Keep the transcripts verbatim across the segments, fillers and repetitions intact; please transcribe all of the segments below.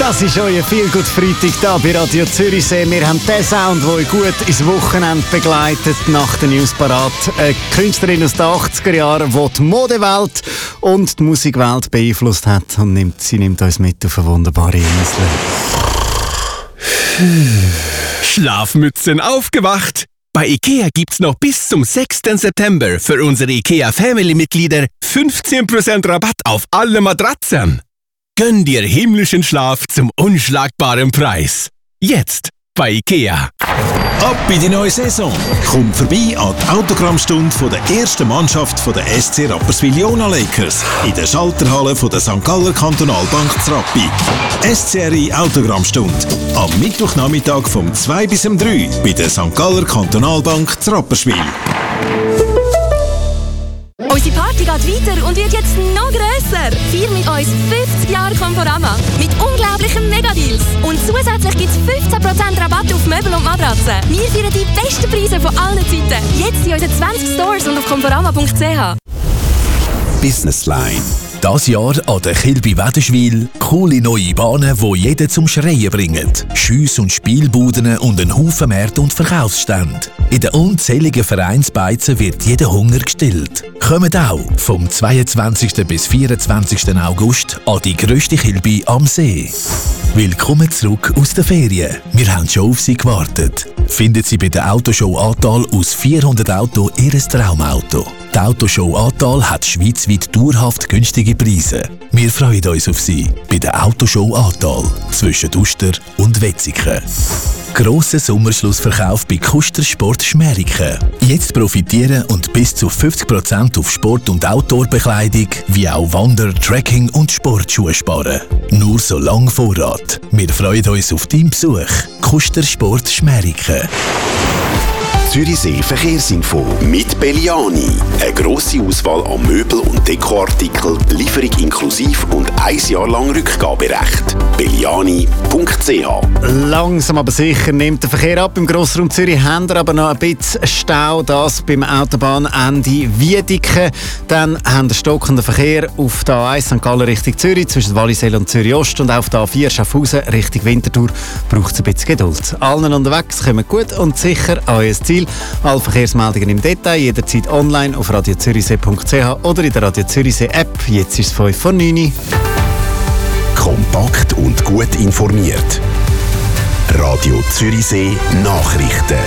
Das ist euer Feelgood-Freitag hier bei Radio Zürichsee. Wir haben den Sound, der euch gut ins Wochenende begleitet. Nach der News parat. Eine Künstlerin aus den achtziger Jahren, die die Modewelt und die Musikwelt beeinflusst hat. Und nimmt, sie nimmt uns mit auf eine wunderbare Insel. Schlafmützen aufgewacht! Bei IKEA gibt's noch bis zum sechsten September für unsere IKEA Family-Mitglieder fünfzehn Prozent Rabatt auf alle Matratzen. Gönn dir himmlischen Schlaf zum unschlagbaren Preis. Jetzt bei IKEA. Ab in die neue Saison. Komm vorbei an die Autogrammstunde von der ersten Mannschaft von der S C Rapperswil-Jona Lakers in der Schalterhalle von der Sankt Galler Kantonalbank Zrappi. S C R I Autogrammstunde am Mittwochnachmittag vom zwei bis um drei bei der Sankt Galler Kantonalbank Zrapperswil. Unsere Party geht weiter und wird jetzt noch grösser. Feier mit uns fünfzig Jahre Conforama mit unglaublichen Megadeals. Und zusätzlich gibt es fünfzehn Prozent Rabatt auf Möbel und Matratzen. Wir feiern die besten Preise von allen Zeiten. Jetzt in unseren zwanzig Stores und auf conforama punkt c h. Business Line. Das Jahr an der Kilby Wädenswil coole neue Bahnen, die jeden zum Schreien bringen. Schüsse und Spielbuden und ein Haufen Märkte und Verkaufsstände. In den unzähligen Vereinsbeizen wird jeder Hunger gestillt. Kommt auch vom zweiundzwanzigsten bis vierundzwanzigsten August an die grösste Kilby am See. Willkommen zurück aus den Ferien. Wir haben schon auf Sie gewartet. Finden Sie bei der Autoshow Atal aus vierhundert Autos Ihr Traumauto. Die Autoshow Atal hat schweizweit dauerhaft günstige Preise. Wir freuen uns auf Sie bei der Autoshow Atal zwischen Uster und Wetzikon. Grosser Sommerschlussverkauf bei Kuster Sport Schmäriken. Jetzt profitieren und bis zu fünfzig Prozent auf Sport- und Outdoor-Bekleidung wie auch Wander-, Trekking- und Sportschuhe sparen. Nur so lang Vorrat. Wir freuen uns auf deinen Besuch. Kuster Sport Schmäriken. Zürichsee Verkehrsinfo mit Belliani. Eine grosse Auswahl an Möbel- und Dekoartikeln, Lieferung inklusiv und ein Jahr lang Rückgaberecht. belliani punkt c h. Langsam aber sicher nimmt der Verkehr ab. Im Grossraum Zürich haben wir aber noch ein bisschen Stau. Das beim Autobahnende Wiedeke. Dann haben wir stockenden Verkehr auf der A eins Sankt Gallen Richtung Zürich zwischen Wallisellen und Zürich Ost und auf der A vier Schaffhausen Richtung Winterthur braucht es ein bisschen Geduld. Allen unterwegs kommen gut und sicher an euer Ziel. Alle Verkehrsmeldungen im Detail jederzeit online auf radio zürichsee punkt c h oder in der Radio Zürichsee App. Jetzt ist es fünf vor neun. Kompakt und gut informiert. Radio Zürichsee Nachrichten.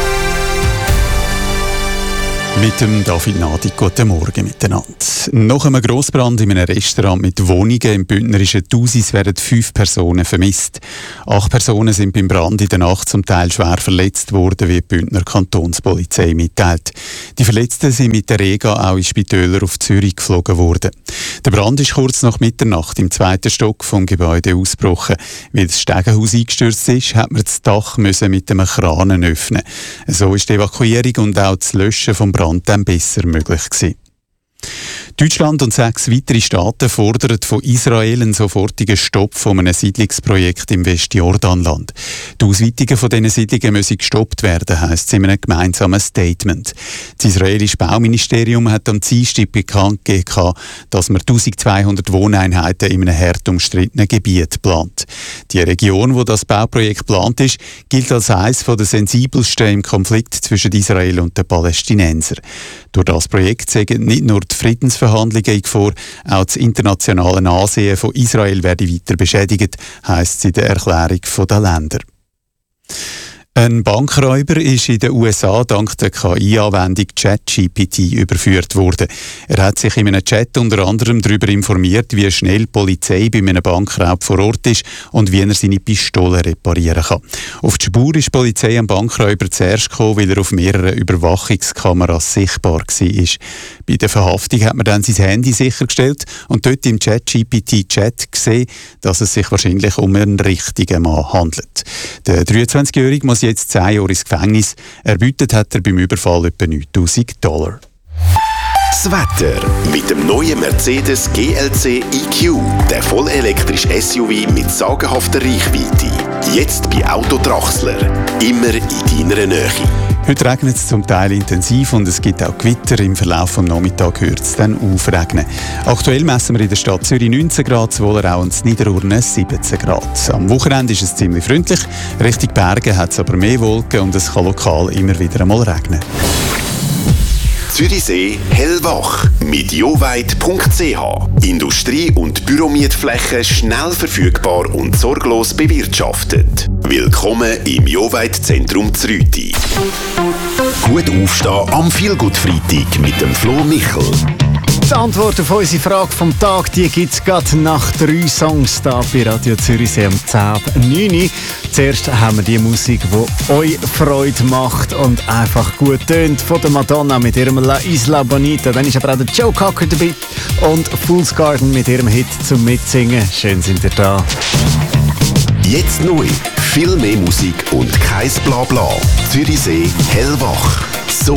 Mit dem David Nadi, guten Morgen miteinander. Nach einem Grossbrand in einem Restaurant mit Wohnungen im bündnerischen Thusis werden fünf Personen vermisst. Acht Personen sind beim Brand in der Nacht zum Teil schwer verletzt worden, wie die Bündner Kantonspolizei mitteilt. Die Verletzten sind mit der Rega auch in Spitäler auf Zürich geflogen worden. Der Brand ist kurz nach Mitternacht im zweiten Stock vom Gebäude ausgebrochen. Weil das Stegenhaus eingestürzt ist, hat man das Dach müssen mit einem Kran öffnen. So ist die Evakuierung und auch das Löschen vom Brand dann besser möglich gewesen. Deutschland und sechs weitere Staaten fordern von Israel einen sofortigen Stopp von einem Siedlungsprojekt im Westjordanland. Die Ausweitungen von diesen Siedlungen müssen gestoppt werden, heisst es in einem gemeinsamen Statement. Das israelische Bauministerium hat am Dienstag bekannt gegeben, dass man eintausendzweihundert Wohneinheiten in einem hart umstrittenen Gebiet plant. Die Region, wo das Bauprojekt geplant ist, gilt als eines der sensibelsten im Konflikt zwischen Israel und den Palästinensern. Durch das Projekt sägen nicht nur die Friedensverhandlungen in Gefahr, auch das internationale Ansehen von Israel werde weiter beschädigt, heisst es in der Erklärung der Länder. Ein Bankräuber ist in den U S A dank der K I-Anwendung ChatGPT überführt worden. Er hat sich in einem Chat unter anderem darüber informiert, wie schnell die Polizei bei einem Bankraub vor Ort ist und wie er seine Pistole reparieren kann. Auf die Spur ist die Polizei am Bankräuber zuerst gekommen, weil er auf mehreren Überwachungskameras sichtbar war. Bei der Verhaftung hat man dann sein Handy sichergestellt und dort im ChatGPT-Chat gesehen, dass es sich wahrscheinlich um einen richtigen Mann handelt. Der dreiundzwanzigjährige muss jetzt zehn Jahre ins Gefängnis. Erbeutet hat er beim Überfall etwa neuntausend Dollar. Das Wetter mit dem neuen Mercedes G L C E Q, der vollelektrische S U V mit sagenhafter Reichweite. Jetzt bei Autodrachsler. Immer in deiner Nähe. Heute regnet es zum Teil intensiv und es gibt auch Gewitter. Im Verlauf des Nachmittags hört es dann aufregnen. Aktuell messen wir in der Stadt Zürich neunzehn Grad, Zwolerau und Niederurne siebzehn Grad. Am Wochenende ist es ziemlich freundlich. Richtung Berge hat es aber mehr Wolken und es kann lokal immer wieder einmal regnen. Zürichsee hellwach mit joweit punkt c h. Industrie- und Büromietflächen schnell verfügbar und sorglos bewirtschaftet. Willkommen im Joweit-Zentrum Zrüti. Gut aufstehen am Feelgood-Freitag mit dem Flo Michel. Die Antwort auf unsere Frage vom Tag, die gibt es gerade nach drei Songs da bei Radio Zürichsee um zehn ab neun Uhr. Zuerst haben wir die Musik, die euch Freude macht und einfach gut tönt, von der Madonna mit ihrem La Isla Bonita. Dann ist aber auch der Joe Cocker dabei und Fool's Garden mit ihrem Hit zum Mitsingen. Schön sind ihr da. Jetzt neu, viel mehr Musik und kein Blabla. Zürichsee hellwach. So